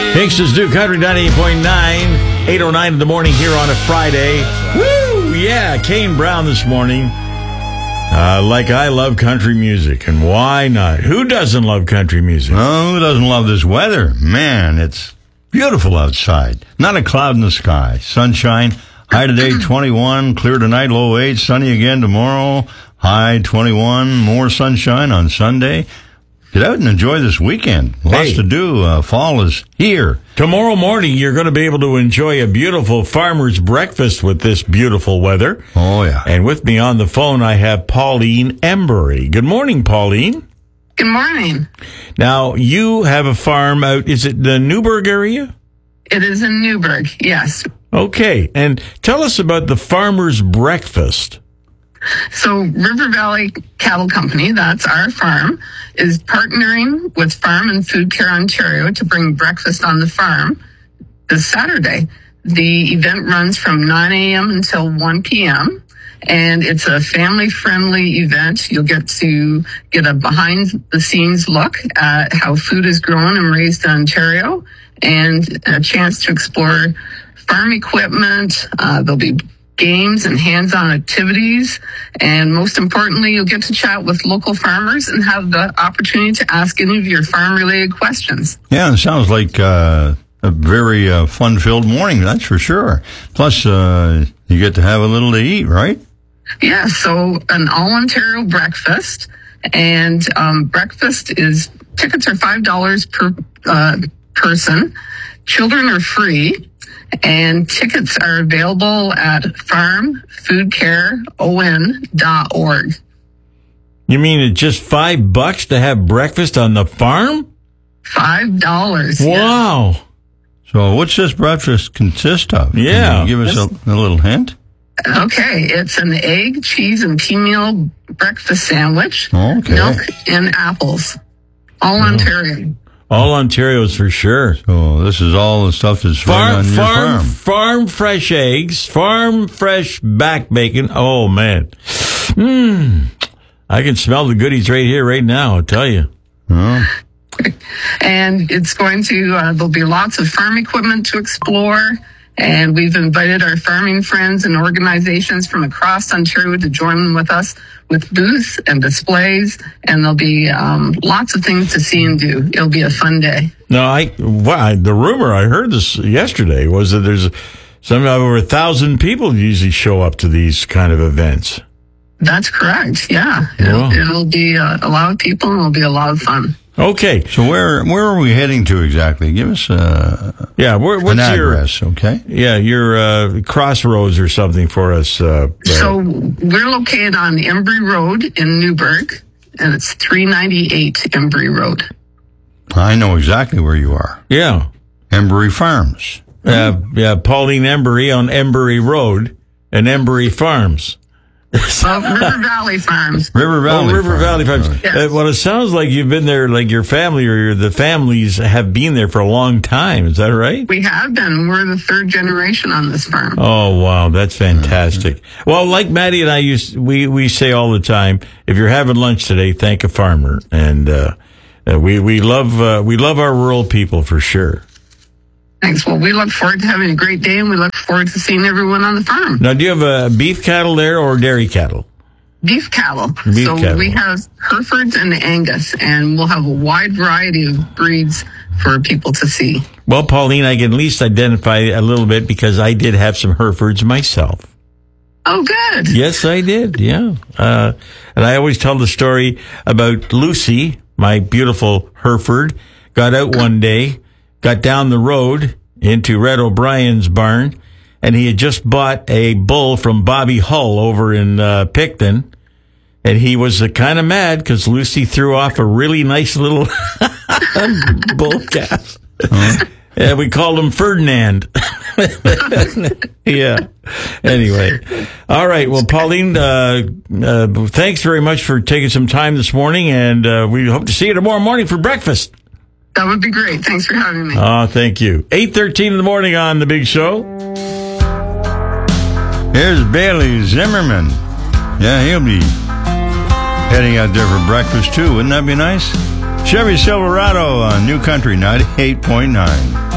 Kingston's New Country 98.9, 8:09 in the morning here on a Friday. Woo! Yeah, Kane Brown this morning. Like I love country music, and why not? Who doesn't love country music? Oh, who doesn't love this weather? Man, it's beautiful outside. Not a cloud in the sky. Sunshine. High today, 21. Clear tonight, low 8. Sunny again tomorrow. High 21. More sunshine on Sunday. Get out and enjoy this weekend. Lots to do. Fall is here. Tomorrow morning, you're going to be able to enjoy a beautiful farmer's breakfast with this beautiful weather. Oh, yeah. And with me on the phone, I have Pauline Embury. Good morning, Pauline. Good morning. Now, you have a farm out, is it the Newburgh area? It is in Newburgh, yes. Okay. And tell us about the farmer's breakfast. So River Valley Cattle Company, that's our farm, is partnering with Farm and Food Care Ontario to bring breakfast on the farm this Saturday. The event runs from 9 a.m. until 1 p.m., and it's a family-friendly event. You'll get to get a behind-the-scenes look at how food is grown and raised in Ontario, and a chance to explore farm equipment. There'll be games and hands-on activities, and most importantly, you'll get to chat with local farmers and have the opportunity to ask any of your farm-related questions. Yeah, it sounds like a very fun-filled morning, that's for sure. Plus, you get to have a little to eat, right? Yeah, so an all-Ontario breakfast, and tickets are $5 per person. Children are free. And tickets are available at farmfoodcareon.org. You mean it's just $5 to have breakfast on the farm? $5. Wow. Yes. So what's this breakfast consist of? Yeah. Can you give us a little hint? Okay, it's an egg, cheese, and pea meal breakfast sandwich, milk, and apples. All Ontario. All Ontario's for sure. So this is all the stuff that's right on your farm. Farm fresh eggs, farm fresh back bacon. Oh, man. I can smell the goodies right here, right now, I'll tell you. Oh. And it's going to, there'll be lots of farm equipment to explore. And we've invited our farming friends and organizations from across Ontario to join with us with booths and displays. And there'll be lots of things to see and do. It'll be a fun day. No, the rumor I heard this yesterday was that there's over 1,000 people usually show up to these kind of events. That's correct. Yeah. It'll be a lot of people and it'll be a lot of fun. Okay. So where are we heading to exactly? Give us what's an address, okay? Yeah, your crossroads or something for us. So we're located on Embry Road in Newburgh, and it's 398 Embry Road. I know exactly where you are. Yeah. Embury Farms. Yeah, Pauline Embury on Embury Road and Embury Farms. River Valley Farms. River Valley Farms. Yes. Well, it sounds like you've been there, like your family or the families have been there for a long time. Is that right? We have been. We're the third generation on this farm. Oh, wow. That's fantastic. Well, like Maddie and I we say all the time, if you're having lunch today, thank a farmer. And we love our rural people for sure. Thanks. Well, we look forward to having a great day, and we look forward to seeing everyone on the farm. Now, do you have beef cattle there or dairy cattle? Beef cattle. Cattle. We have Herefords and Angus, and we'll have a wide variety of breeds for people to see. Well, Pauline, I can at least identify a little bit because I did have some Herefords myself. Oh, good. Yes, I did, yeah. And I always tell the story about Lucy, my beautiful Hereford, got out one day, got down the road into Red O'Brien's barn, and he had just bought a bull from Bobby Hull over in Picton, and he was kind of mad because Lucy threw off a really nice little bull calf. Yeah, we called him Ferdinand. Yeah. Anyway. All right. Well, Pauline, thanks very much for taking some time this morning, and we hope to see you tomorrow morning for breakfast. That would be great. Thanks for having me. Oh, thank you. 8:13 in the morning on The Big Show. Here's Bailey Zimmerman. Yeah, he'll be heading out there for breakfast, too. Wouldn't that be nice? Chevy Silverado on New Country 98.9.